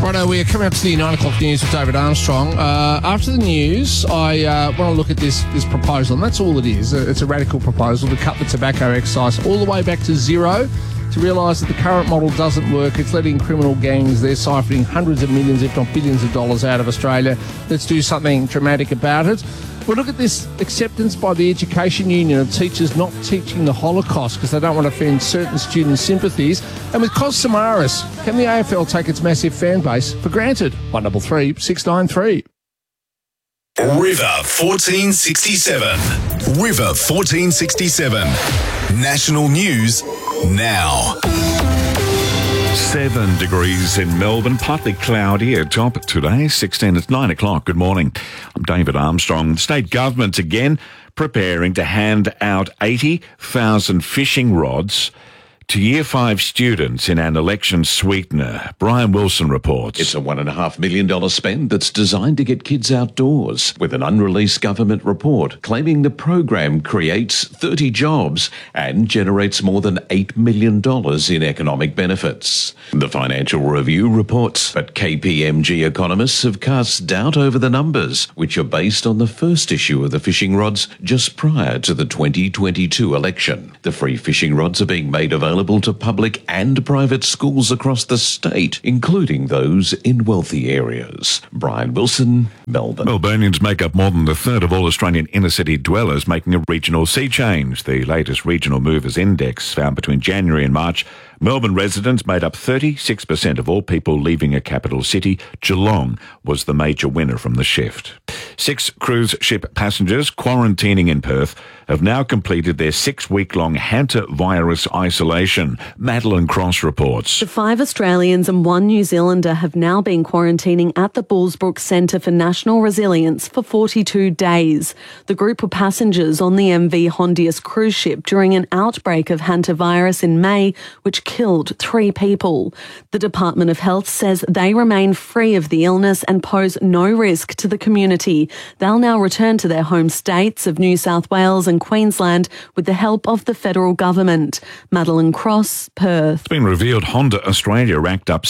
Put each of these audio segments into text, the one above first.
Righto, we are coming up to the 9 o'clock news with David Armstrong. After the news, I want to look at this proposal, and that's all it is. It's a radical proposal to cut the tobacco excise all the way back to zero, to realise that the current model doesn't work. It's letting criminal gangs, they're siphoning hundreds of millions, if not billions of dollars out of Australia. Let's do something dramatic about it. We'll look at this acceptance by the Education Union of teachers not teaching the Holocaust because they don't want to offend certain student sympathies. And with Kos Samaras, can the AFL take its massive fan base for granted? 133 693. River 1467. River 1467. National news now. 7 degrees in Melbourne, partly cloudy at top today, 16 at 9 o'clock. Good morning. I'm David Armstrong. The state government again preparing to hand out 80,000 fishing rods to Year 5 students in an election sweetener. Brian Wilson reports. It's a $1.5 million spend that's designed to get kids outdoors, with an unreleased government report claiming the program creates 30 jobs and generates more than $8 million in economic benefits. The Financial Review reports that KPMG economists have cast doubt over the numbers, which are based on the first issue of the fishing rods just prior to the 2022 election. The free fishing rods are being made available to public and private schools across the state, including those in wealthy areas. Brian Wilson, Melbourne. Melburnians make up more than a third of all Australian inner-city dwellers, making a regional sea change. The latest Regional Movers Index found between January and March, Melbourne residents made up 36% of all people leaving a capital city. Geelong was the major winner from the shift. 6 cruise ship passengers quarantining in Perth have now completed their 6-week-long hantavirus isolation. Madeline Cross reports. The 5 Australians and 1 New Zealander have now been quarantining at the Bullsbrook Centre for National Resilience for 42 days. The group were passengers on the MV Hondius cruise ship during an outbreak of hantavirus in May, which killed 3 people. The Department of Health says they remain free of the illness and pose no risk to the community. They'll now return to their home states of New South Wales and Queensland with the help of the federal government. Madeline Cross, Perth. It's been revealed Honda Australia racked up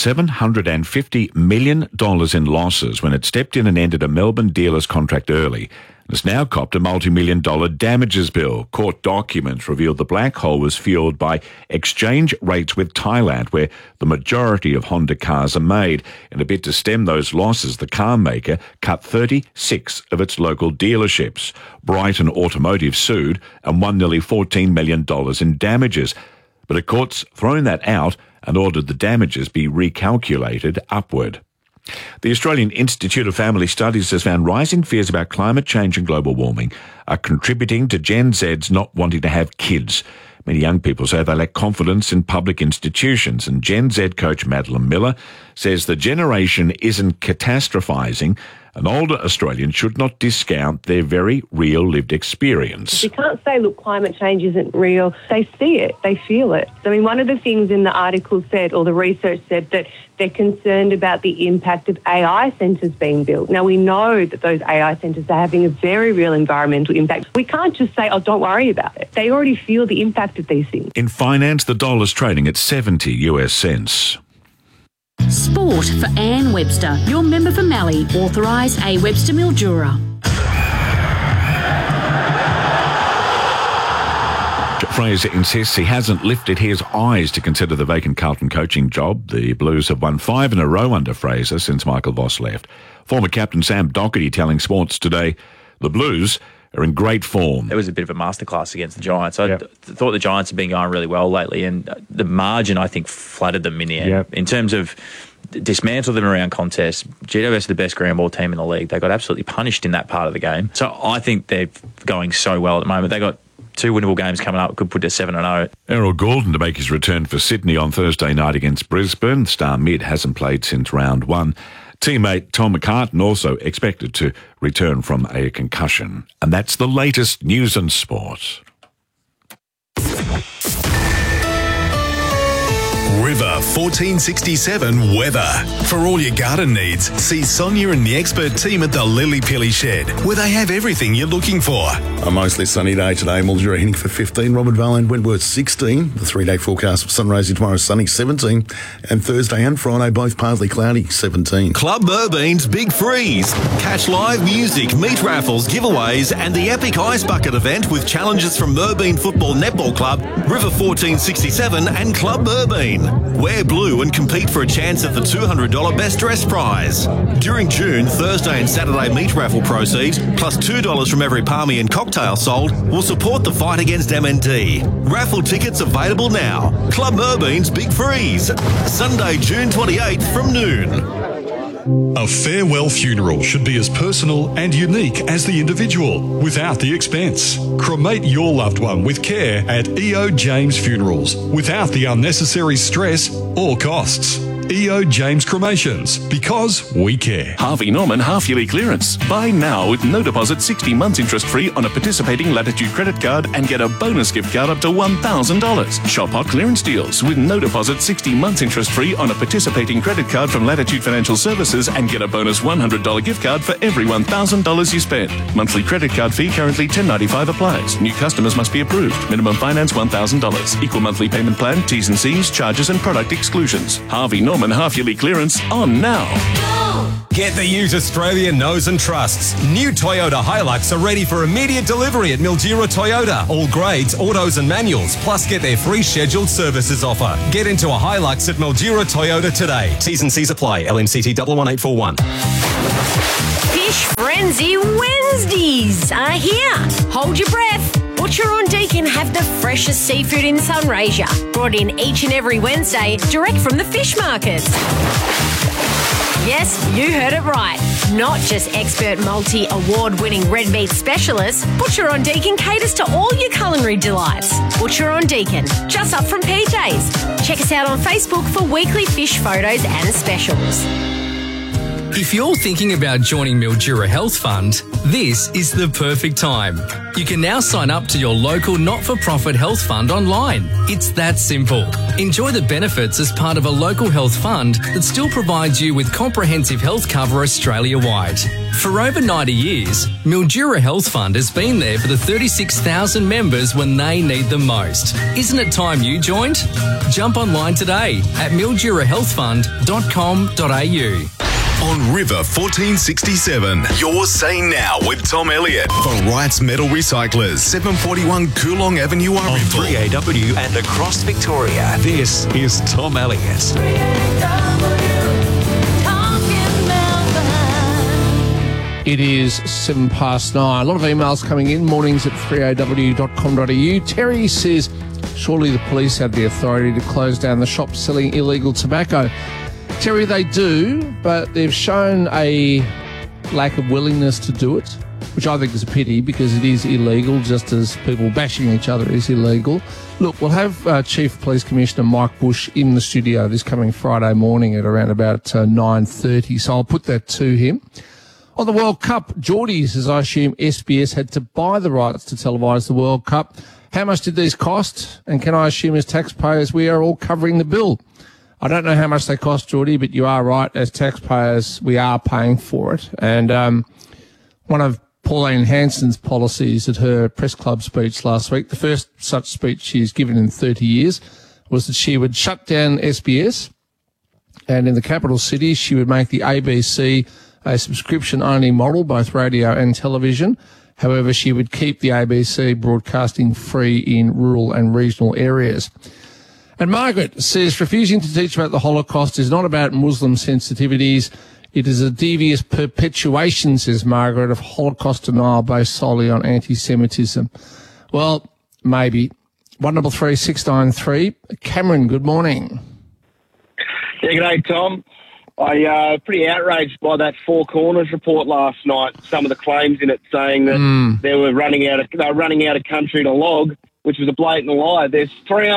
$750 million in losses when it stepped in and ended a Melbourne dealer's contract early. It's now copped a multi-million-dollar damages bill. Court documents revealed the black hole was fueled by exchange rates with Thailand, where the majority of Honda cars are made. In a bid to stem those losses, the car maker cut 36 of its local dealerships. Brighton Automotive sued and won nearly $14 million in damages. But a court's thrown that out and ordered the damages be recalculated upward. The Australian Institute of Family Studies has found rising fears about climate change and global warming are contributing to Gen Z's not wanting to have kids. Many young people say they lack confidence in public institutions, and Gen Z coach Madeline Miller says the generation isn't catastrophising, and older Australians should not discount their very real lived experience. You can't say, look, climate change isn't real. They see it, they feel it. I mean, one of the things in the article said, or the research said, that they're concerned about the impact of AI centres being built. Now, we know that those AI centres are having a very real environmental impact. We can't just say, oh, don't worry about it. They already feel the impact of these things. In finance, the dollar's trading at 70 US cents. Sport for Anne Webster, your member for Mallee, authorised A. Webster Mildura. Fraser insists he hasn't lifted his eyes to consider the vacant Carlton coaching job. The Blues have won 5 in a row under Fraser since Michael Voss left. Former captain Sam Docherty telling Sports Today the Blues are in great form. It was a bit of a masterclass against the Giants. I thought the Giants have been going really well lately, and the margin, I think, flattered them in the end. In terms of dismantle them around contests, GWS are the best ground ball team in the league. They got absolutely punished in that part of the game. So I think they're going so well at the moment. They got 2 winnable games coming up, could put to 7-0. Errol Goulden to make his return for Sydney on Thursday night against Brisbane. Star mid hasn't played since round 1. Teammate Tom McCartan also expected to return from a concussion. And that's the latest news and sport. River 1467 weather. For all your garden needs, see Sonia and the expert team at the Lily Pilly Shed, where they have everything you're looking for. A mostly sunny day today. Mildura heading for 15, Robert Vale and Wentworth 16. The 3-day forecast for Sunraysia tomorrow sunny 17, and Thursday and Friday both partly cloudy 17. Club Merbean's Big Freeze. Catch live music, meat raffles, giveaways and the epic ice bucket event with challenges from Merbean Football Netball Club, River 1467 and Club Merbean. Wear blue and compete for a chance at the $200 Best Dress prize. During June, Thursday and Saturday meat raffle proceeds, plus $2 from every palmy and cocktail sold, will support the fight against MND. Raffle tickets available now. Club Merbean's Big Freeze. Sunday, June 28th from noon. A farewell funeral should be as personal and unique as the individual, without the expense. Cremate your loved one with care at E.O. James Funerals, without the unnecessary stress or costs. E.O. James Cremations, because we care. Harvey Norman half-yearly clearance. Buy now with no deposit, 60 months interest-free on a participating Latitude credit card and get a bonus gift card up to $1,000. Shop hot clearance deals with no deposit, 60 months interest-free on a participating credit card from Latitude Financial Services and get a bonus $100 gift card for every $1,000 you spend. Monthly credit card fee currently $10.95 applies. New customers must be approved. Minimum finance $1,000. Equal monthly payment plan, T's and C's, charges and product exclusions. Harvey Norman half-yearly clearance on now. Get the ute Australia knows and trusts. New Toyota Hilux are ready for immediate delivery at Mildura Toyota. All grades, autos and manuals, plus get their free scheduled services offer. Get into a Hilux at Mildura Toyota today. T's and C's apply. LMCT 11841. Fish Frenzy Wednesdays are here. Hold your breath. Butcher on Deakin have the freshest seafood in Sunraysia, brought in each and every Wednesday direct from the fish markets. Yes, you heard it right. Not just expert multi-award-winning red meat specialists, Butcher on Deakin caters to all your culinary delights. Butcher on Deakin, just up from PJ's. Check us out on Facebook for weekly fish photos and specials. If you're thinking about joining Mildura Health Fund, this is the perfect time. You can now sign up to your local not-for-profit health fund online. It's that simple. Enjoy the benefits as part of a local health fund that still provides you with comprehensive health cover Australia-wide. For over 90 years, Mildura Health Fund has been there for the 36,000 members when they need them most. Isn't it time you joined? Jump online today at mildurahealthfund.com.au. On River 1467, you're saying now with Tom Elliott for Wright's Metal Recyclers, 741 Coolong Avenue, On 3AW and across Victoria, this is Tom Elliott. It is 9:07. A lot of emails coming in, mornings at 3aw.com.au. Terry says, surely the police have the authority to close down the shops selling illegal tobacco. Terry, they do, but they've shown a lack of willingness to do it, which I think is a pity because it is illegal, just as people bashing each other is illegal. Look, we'll have Chief Police Commissioner Mike Bush in the studio this coming Friday morning at around about 9:30, so I'll put that to him. On the World Cup, Geordie says, I assume SBS had to buy the rights to televise the World Cup. How much did these cost? And can I assume as taxpayers we are all covering the bill? I don't know how much they cost, Geordie, but you are right. As taxpayers, we are paying for it. And one of Pauline Hanson's policies at her press club speech last week, the first such speech she's given in 30 years, was that she would shut down SBS, and in the capital city, she would make the ABC a subscription-only model, both radio and television. However, she would keep the ABC broadcasting free in rural and regional areas. And Margaret says, refusing to teach about the Holocaust is not about Muslim sensitivities. It is a devious perpetuation, says Margaret, of Holocaust denial based solely on anti-Semitism. Well, maybe. 133 693. Cameron, good morning. Yeah, g'day, Tom. I pretty outraged by that Four Corners report last night. Some of the claims in it saying that they were running out of country to log, which was a blatant lie. There's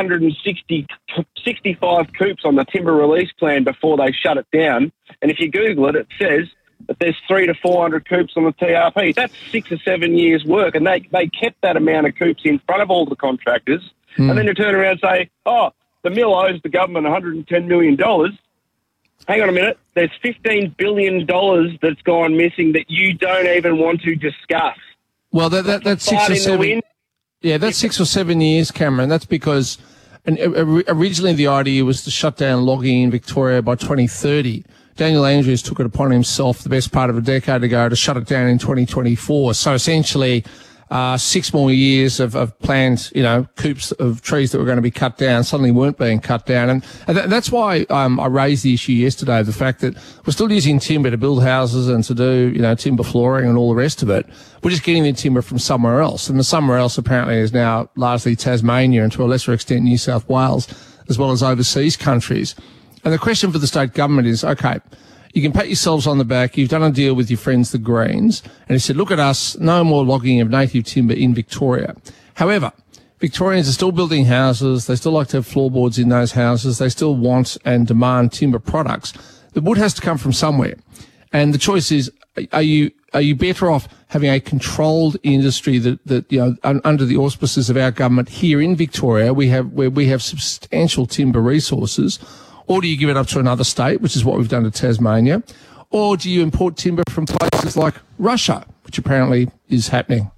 365 coops on the timber release plan before they shut it down. And if you Google it, it says that there's 300 to 400 coops on the TRP. That's 6 or 7 years' work, and they kept that amount of coops in front of all the contractors. And then you turn around and say, the mill owes the government $110 million. Hang on a minute. There's $15 billion that's gone missing that you don't even want to discuss. Well, that's 6 or 7. Yeah, that's 6 or 7 years, Cameron. That's because originally the idea was to shut down logging in Victoria by 2030. Daniel Andrews took it upon himself the best part of a decade ago to shut it down in 2024. So essentially, 6 more years of planned, coops of trees that were going to be cut down suddenly weren't being cut down. And that's why I raised the issue yesterday, the fact that we're still using timber to build houses and to do, timber flooring and all the rest of it. We're just getting the timber from somewhere else. And the somewhere else apparently is now largely Tasmania and to a lesser extent New South Wales, as well as overseas countries. And the question for the state government is, okay, you can pat yourselves on the back. You've done a deal with your friends, the Greens. And he said, look at us, no more logging of native timber in Victoria. However, Victorians are still building houses. They still like to have floorboards in those houses. They still want and demand timber products. The wood has to come from somewhere. And the choice is, are you better off having a controlled industry that under the auspices of our government here in Victoria, where we have substantial timber resources, or do you give it up to another state, which is what we've done to Tasmania? Or do you import timber from places like Russia, which apparently is happening?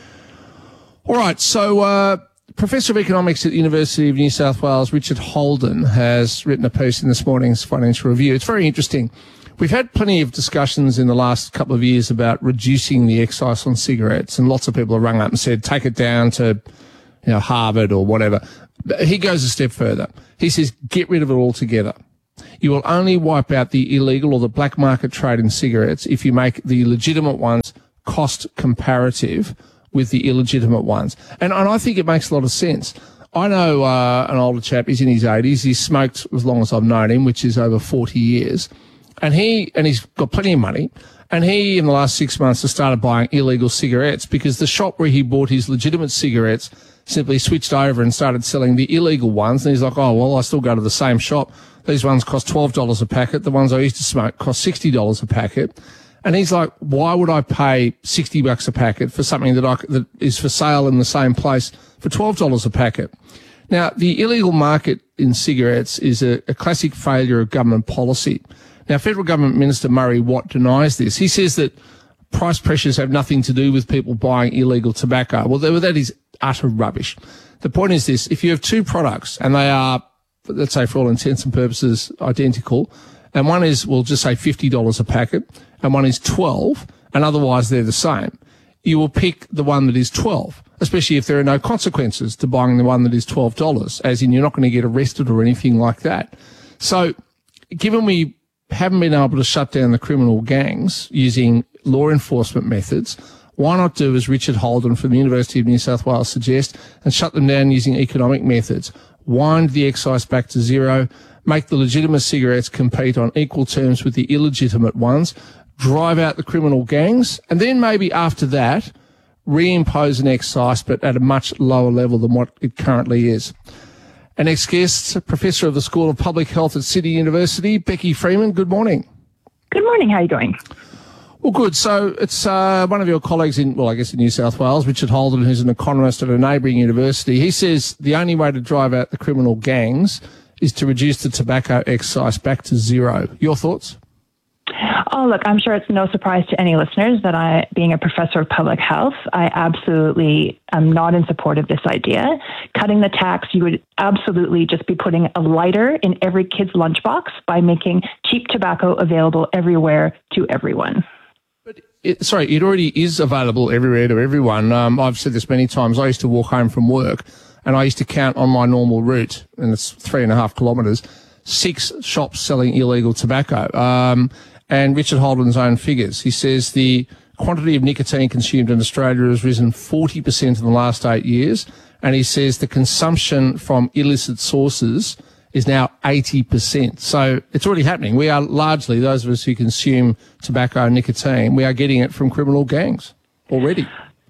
All right, so Professor of Economics at the University of New South Wales, Richard Holden, has written a piece in this morning's Financial Review. It's very interesting. We've had plenty of discussions in the last couple of years about reducing the excise on cigarettes, and lots of people have rung up and said, take it down to Harvard or whatever. But he goes a step further. He says, get rid of it altogether. You will only wipe out the illegal or the black market trade in cigarettes if you make the legitimate ones cost comparative with the illegitimate ones. And I think it makes a lot of sense. I know an older chap, he's in his 80s. He's smoked as long as I've known him, which is over 40 years. And he's got plenty of money. And he, in the last 6 months, has started buying illegal cigarettes because the shop where he bought his legitimate cigarettes simply switched over and started selling the illegal ones. And he's like, oh, well, I still go to the same shop. These ones cost $12 a packet. The ones I used to smoke cost $60 a packet. And he's like, why would I pay $60 a packet for something that is for sale in the same place for $12 a packet? Now, the illegal market in cigarettes is a classic failure of government policy. Now, Federal Government Minister Murray Watt denies this. He says that price pressures have nothing to do with people buying illegal tobacco. Well, that is utter rubbish. The point is this: if you have two products and they are, let's say for all intents and purposes, identical, and one is, we'll just say $50 a packet, and one is $12, and otherwise they're the same, you will pick the one that is $12, especially if there are no consequences to buying the one that is $12, as in you're not going to get arrested or anything like that. So, given we haven't been able to shut down the criminal gangs using law enforcement methods, why not do as Richard Holden from the University of New South Wales suggests and shut them down using economic methods? Wind the excise back to zero, make the legitimate cigarettes compete on equal terms with the illegitimate ones, drive out the criminal gangs, and then maybe after that, reimpose an excise, but at a much lower level than what it currently is. Our next guest, Professor of the School of Public Health at Sydney University, Becky Freeman. Good morning. Good morning. How are you doing? Well, good. So it's one of your colleagues in New South Wales, Richard Holden, who's an economist at a neighbouring university. He says the only way to drive out the criminal gangs is to reduce the tobacco excise back to zero. Your thoughts? Oh, look, I'm sure it's no surprise to any listeners that being a professor of public health, I absolutely am not in support of this idea. Cutting the tax, you would absolutely just be putting a lighter in every kid's lunchbox by making cheap tobacco available everywhere to everyone. It already is available everywhere to everyone. I've said this many times. I used to walk home from work and I used to count on my normal route, and it's 3.5 kilometres, 6 shops selling illegal tobacco. And Richard Holden's own figures. He says the quantity of nicotine consumed in Australia has risen 40% in the last 8 years. And he says the consumption from illicit sources is now 80%. So it's already happening. We are largely, those of us who consume tobacco and nicotine, we are getting it from criminal gangs already.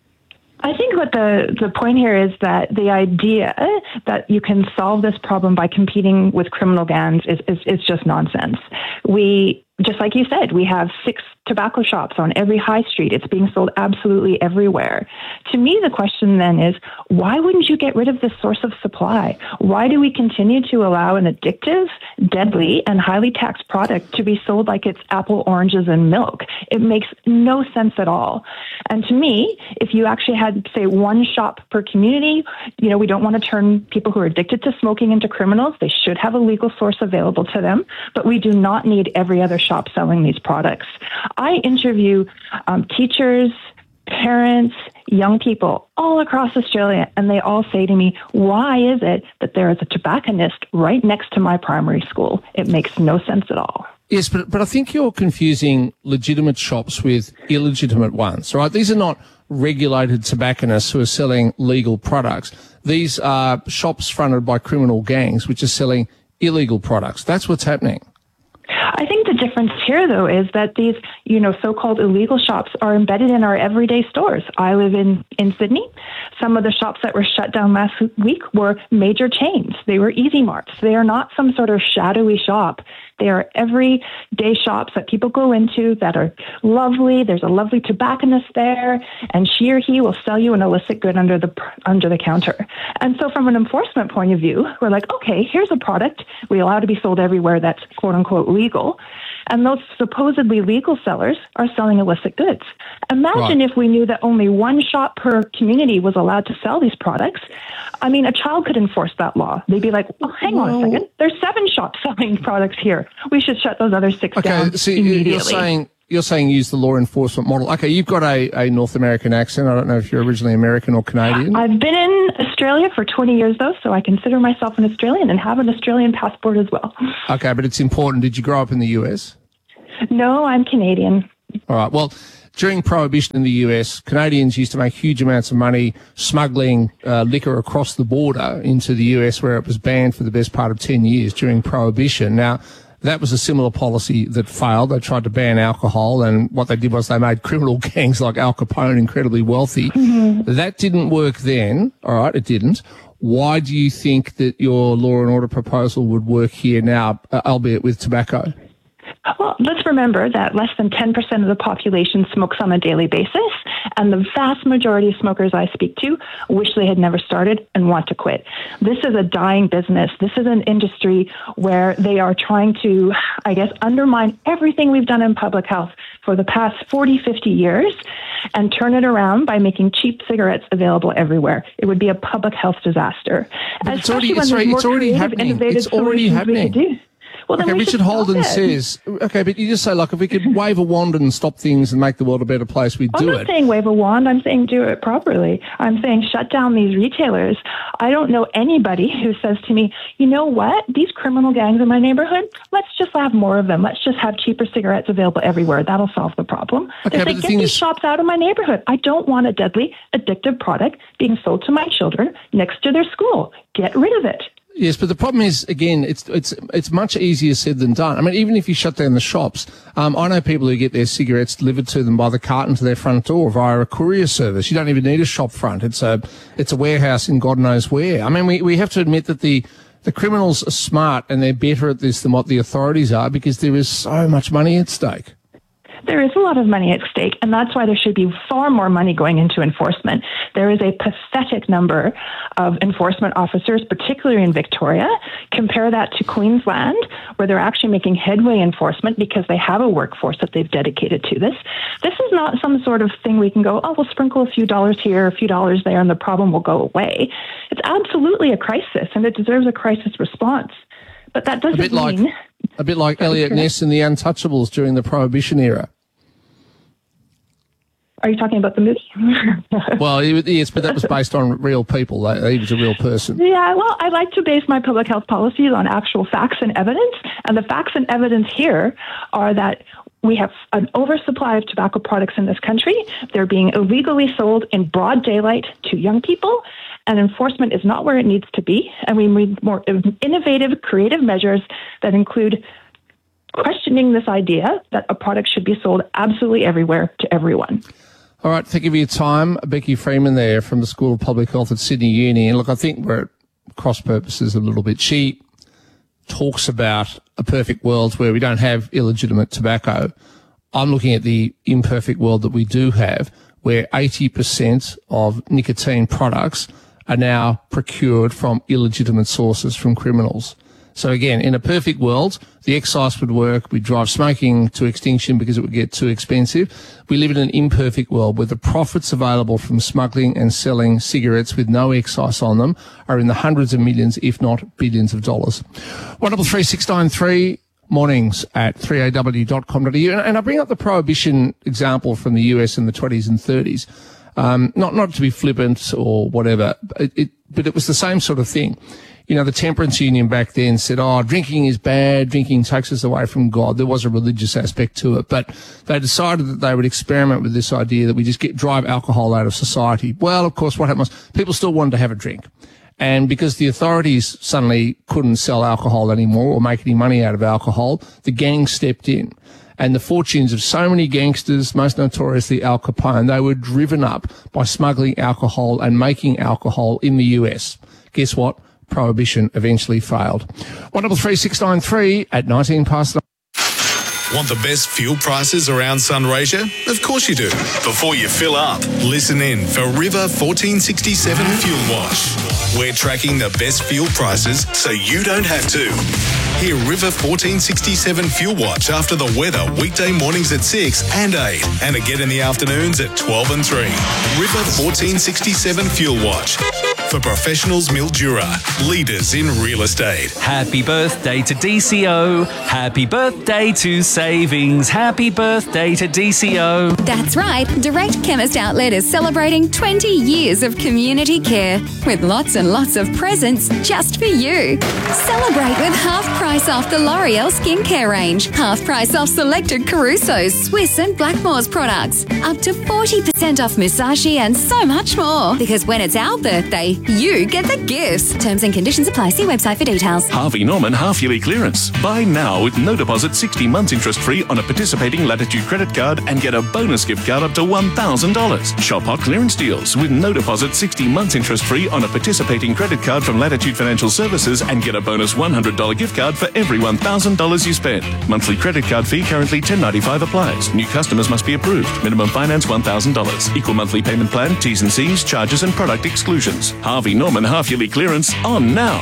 I think what the point here is that the idea that you can solve this problem by competing with criminal gangs is just nonsense. just like you said, we have 6 tobacco shops on every high street. It's being sold absolutely everywhere. To me, the question then is, why wouldn't you get rid of this source of supply? Why do we continue to allow an addictive, deadly, and highly taxed product to be sold like it's apple, oranges, and milk? It makes no sense at all. And to me, if you actually had, say, 1 shop per community, we don't want to turn people who are addicted to smoking into criminals. They should have a legal source available to them, but we do not need every other shop selling these products. I interview teachers, parents, young people all across Australia, and they all say to me, why is it that there is a tobacconist right next to my primary school? It makes no sense at all. Yes, but I think you're confusing legitimate shops with illegitimate ones, right? These are not regulated tobacconists who are selling legal products. These are shops fronted by criminal gangs which are selling illegal products. That's what's happening. I think the difference here, though, is that these, so-called illegal shops are embedded in our everyday stores. I live in Sydney. Some of the shops that were shut down last week were major chains. They were Easy Marts. They are not some sort of shadowy shop. They are everyday shops that people go into that are lovely. There's a lovely tobacconist there, and she or he will sell you an illicit good under the counter. And so from an enforcement point of view, we're like, okay, here's a product we allow to be sold everywhere that's quote-unquote legal, and those supposedly legal sellers are selling illicit goods. Imagine if we knew that only 1 shop per community was allowed to sell these products. I mean, a child could enforce that law. They'd be like, hang on a second, there's 7 shops selling products here. We should shut those other 6 down immediately. You're saying use the law enforcement model. Okay, you've got a North American accent. I don't know if you're originally American or Canadian. I've been in Australia for 20 years, though, so I consider myself an Australian and have an Australian passport as well. Okay, but it's important. Did you grow up in the US? No, I'm Canadian. All right. Well, during Prohibition in the US, Canadians used to make huge amounts of money smuggling liquor across the border into the US, where it was banned for the best part of 10 years during Prohibition. Now, that was a similar policy that failed. They tried to ban alcohol, and what they did was they made criminal gangs like Al Capone incredibly wealthy. Mm-hmm. That didn't work then. All right, it didn't. Why do you think that your law and order proposal would work here now, albeit with tobacco? Well, let's remember that less than 10% of the population smokes on a daily basis, and the vast majority of smokers I speak to wish they had never started and want to quit. This is a dying business. This is an industry where they are trying to, undermine everything we've done in public health for the past 40, 50 years and turn it around by making cheap cigarettes available everywhere. It would be a public health disaster. It's already happening. Well, okay, Richard Holden says, okay, but you just say, if we could wave a wand and stop things and make the world a better place, we'd do it. I'm not saying wave a wand. I'm saying do it properly. I'm saying shut down these retailers. I don't know anybody who says to me, you know what, these criminal gangs in my neighborhood, let's just have more of them. Let's just have cheaper cigarettes available everywhere. That'll solve the problem. Okay, they say, get these shops out of my neighborhood. I don't want a deadly, addictive product being sold to my children next to their school. Get rid of it. Yes, but the problem is, again, it's much easier said than done. I mean, even if you shut down the shops, I know people who get their cigarettes delivered to them by the carton to their front door via a courier service. You don't even need a shop front. It's a warehouse in God knows where. I mean, we have to admit that the criminals are smart and they're better at this than what the authorities are, because there is so much money at stake. There is a lot of money at stake, and that's why there should be far more money going into enforcement. There is a pathetic number of enforcement officers, particularly in Victoria. Compare that to Queensland, where they're actually making headway enforcement because they have a workforce that they've dedicated to this. This is not some sort of thing we can go, we'll sprinkle a few dollars here, a few dollars there, and the problem will go away. It's absolutely a crisis, and it deserves a crisis response. But that doesn't mean... A bit like Elliot Ness and the Untouchables during the Prohibition era. Are you talking about the movie? Well, yes, but that was based on real people. He was a real person. Yeah, well, I like to base my public health policies on actual facts and evidence. And the facts and evidence here are that we have an oversupply of tobacco products in this country. They're being illegally sold in broad daylight to young people, and enforcement is not where it needs to be. And we need more innovative, creative measures that include questioning this idea that a product should be sold absolutely everywhere to everyone. All right, thank you for your time. Becky Freeman there from the School of Public Health at Sydney Uni. And look, I think we're at cross purposes a little bit. She talks about a perfect world where we don't have illegitimate tobacco. I'm looking at the imperfect world that we do have, where 80% of nicotine products are now procured from illegitimate sources, from criminals. So again, in a perfect world, the excise would work. We'd drive smoking to extinction because it would get too expensive. We live in an imperfect world where the profits available from smuggling and selling cigarettes with no excise on them are in the hundreds of millions, if not billions of dollars. 133 mornings at 3aw.com.au. And I bring up the prohibition example from the US in the 20s and 30s. Not to be flippant or whatever, but it was the same sort of thing. You know, the Temperance Union back then said, drinking is bad, drinking takes us away from God. There was a religious aspect to it, but they decided that they would experiment with this idea that we just drive alcohol out of society. Well, of course, what happened was people still wanted to have a drink. And because the authorities suddenly couldn't sell alcohol anymore or make any money out of alcohol, the gang stepped in. And the fortunes of so many gangsters, most notoriously Al Capone, they were driven up by smuggling alcohol and making alcohol in the US. Guess what? Prohibition eventually failed. 133 at 19 past 9. Want the best fuel prices around Sunraysia? Of course you do. Before you fill up, listen in for River 1467 Fuel Watch. We're tracking the best fuel prices so you don't have to. Hear River 1467 Fuel Watch after the weather weekday mornings at 6 and 8 and again in the afternoons at 12 and 3. River 1467 Fuel Watch. For professionals, Mildura, leaders in real estate. Happy birthday to DCO. Happy birthday to savings. Happy birthday to DCO. That's right. Direct Chemist Outlet is celebrating 20 years of community care with lots and lots of presents just for you. Celebrate with half price off the L'Oreal skincare range. Half price off selected Caruso's, Swiss and Blackmore's products. Up to 40% off Musashi and so much more. Because when it's our birthday, you get the gifts. Terms and conditions apply. See website for details. Harvey Norman half-yearly clearance. Buy now with no deposit, 60 months interest-free on a participating Latitude credit card and get a bonus gift card up to $1,000. Shop hot clearance deals with no deposit, 60 months interest-free on a participating credit card from Latitude Financial Services and get a bonus $100 gift card for every $1,000 you spend. Monthly credit card fee currently $10.95 applies. New customers must be approved. Minimum finance $1,000. Equal monthly payment plan, T's and C's, charges and product exclusions. Harvey Norman half-yearly clearance on now.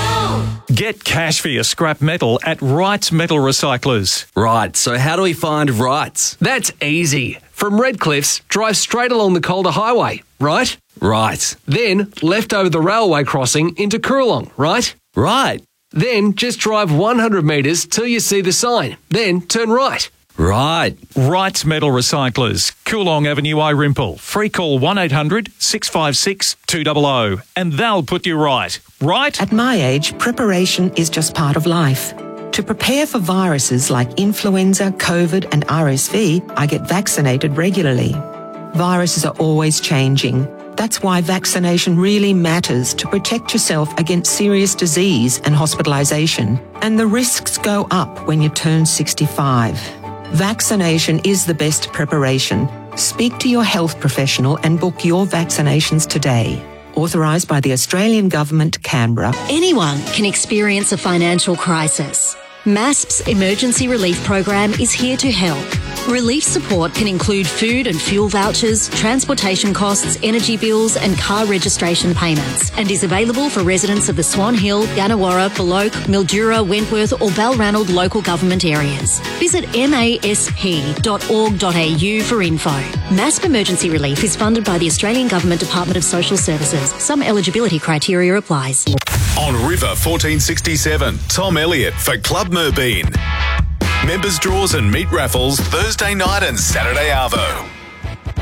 Get cash for your scrap metal at Wrights Metal Recyclers. Right, so how do we find Wrights? That's easy. From Redcliffs, drive straight along the Calder Highway, right? Right. Then left over the railway crossing into Coorong, right? Right. Then just drive 100 metres till you see the sign. Then turn right. Right. Wrights Metal Recyclers, Coorong Avenue, Irimple. Free call 1800 656 200 and they'll put you right. Right? At my age, preparation is just part of life. To prepare for viruses like influenza, COVID and RSV, I get vaccinated regularly. Viruses are always changing. That's why vaccination really matters to protect yourself against serious disease and hospitalisation. And the risks go up when you turn 65. Vaccination is the best preparation. Speak to your health professional and book your vaccinations today. Authorised by the Australian Government, Canberra. Anyone can experience a financial crisis. MASP's Emergency Relief Program is here to help. Relief support can include food and fuel vouchers, transportation costs, energy bills and car registration payments, and is available for residents of the Swan Hill, Gannawarra, Baloke, Mildura, Wentworth or Balranald local government areas. Visit masp.org.au for info. MASP Emergency Relief is funded by the Australian Government Department of Social Services. Some eligibility criteria applies. On River 1467, Tom Elliott for Club Merbeen. Members draws and meat raffles Thursday night and Saturday arvo.